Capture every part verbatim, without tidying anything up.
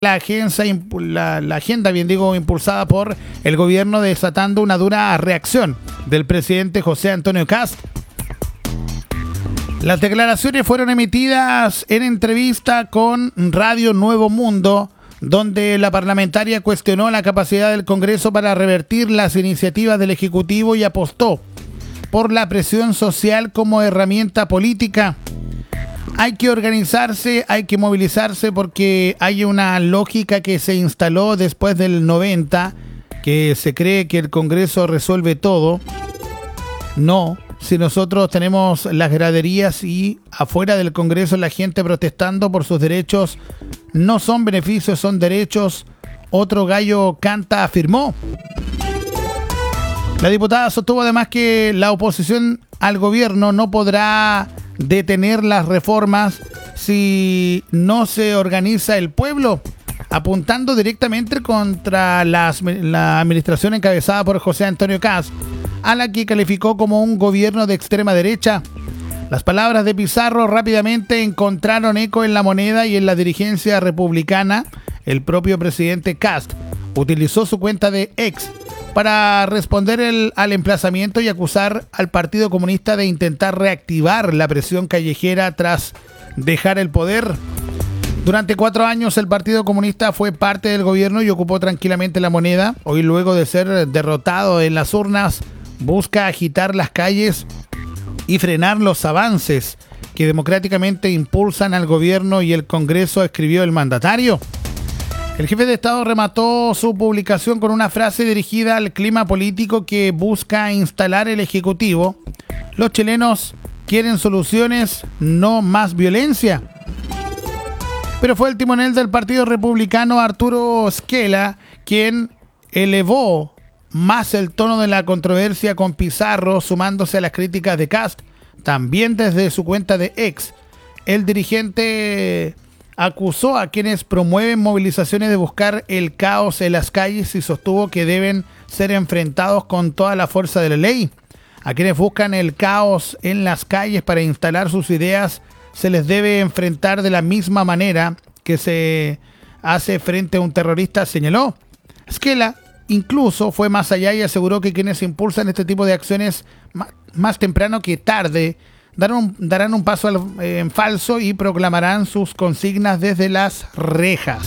La, agencia, la, la agenda, bien digo, impulsada por el gobierno, desatando una dura reacción del presidente José Antonio Kast. Las declaraciones fueron emitidas en entrevista con Radio Nuevo Mundo, donde la parlamentaria cuestionó la capacidad del Congreso para revertir las iniciativas del Ejecutivo y apostó por la presión social como herramienta política. Hay que organizarse, hay que movilizarse porque hay una lógica que se instaló después del noventa, que se cree que el Congreso resuelve todo. No, si nosotros tenemos las graderías y afuera del Congreso la gente protestando por sus derechos, no son beneficios, son derechos. Otro gallo canta, afirmó. La diputada sostuvo además que la oposición al gobierno no podrá detener las reformas si no se organiza el pueblo, apuntando directamente contra las, la administración encabezada por José Antonio Kast, a la que calificó como un gobierno de extrema derecha. Las palabras de Pizarro rápidamente encontraron eco en La Moneda y en la dirigencia republicana. El propio presidente Kast utilizó su cuenta de X para responder el, al emplazamiento y acusar al Partido Comunista de intentar reactivar la presión callejera tras dejar el poder. Durante cuatro años el Partido Comunista fue parte del gobierno y ocupó tranquilamente La Moneda. Hoy, luego de ser derrotado en las urnas, busca agitar las calles y frenar los avances que democráticamente impulsan al gobierno y el Congreso, escribió el mandatario. El jefe de Estado remató su publicación con una frase dirigida al clima político que busca instalar el Ejecutivo. Los chilenos quieren soluciones, no más violencia. Pero fue el timonel del Partido Republicano, Arturo Esquela, quien elevó más el tono de la controversia con Pizarro, sumándose a las críticas de Kast. También desde su cuenta de X, el dirigente acusó a quienes promueven movilizaciones de buscar el caos en las calles y sostuvo que deben ser enfrentados con toda la fuerza de la ley. A quienes buscan el caos en las calles para instalar sus ideas se les debe enfrentar de la misma manera que se hace frente a un terrorista, señaló. Esquela incluso fue más allá y aseguró que quienes impulsan este tipo de acciones más, más temprano que tarde darán un, darán un paso al, eh, en falso y proclamarán sus consignas desde las rejas.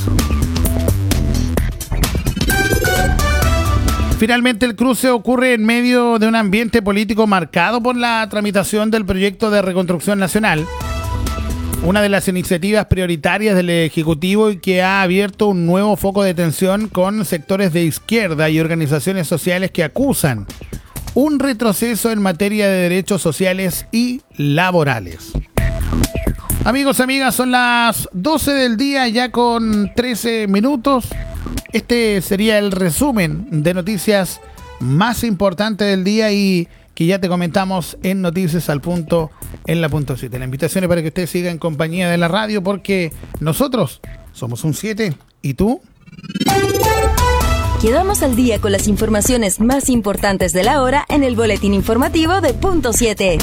Finalmente, el cruce ocurre en medio de un ambiente político marcado por la tramitación del proyecto de reconstrucción nacional, una de las iniciativas prioritarias del Ejecutivo y que ha abierto un nuevo foco de tensión con sectores de izquierda y organizaciones sociales que acusan un retroceso en materia de derechos sociales y laborales. Amigos, amigas, son las doce del día, ya con trece minutos. Este sería el resumen de noticias más importantes del día y que ya te comentamos en Noticias al Punto, en la punto siete. La invitación es para que usted siga en compañía de la radio, porque nosotros somos un siete. ¿Y tú? Quedamos al día con las informaciones más importantes de la hora en el boletín informativo de Punto siete.